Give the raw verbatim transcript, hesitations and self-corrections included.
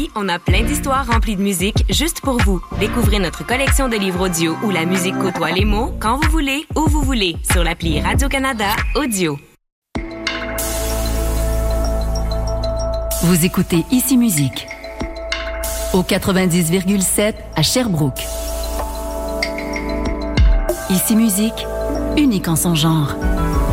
Ici, on a plein d'histoires remplies de musique juste pour vous. Découvrez notre collection de livres audio où la musique côtoie les mots quand vous voulez, où vous voulez, sur l'appli Radio-Canada Audio. Vous écoutez Ici Musique au quatre-vingt-dix virgule sept à Sherbrooke. Ici Musique, unique en son genre.